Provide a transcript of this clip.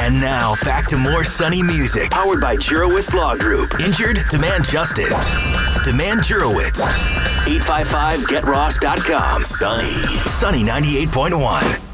And now, back to more Sunny music, powered by Jurowitz Law Group. Injured? Demand justice. Demand Jurowitz. 855-GetRoss.com. Sunny 98.1.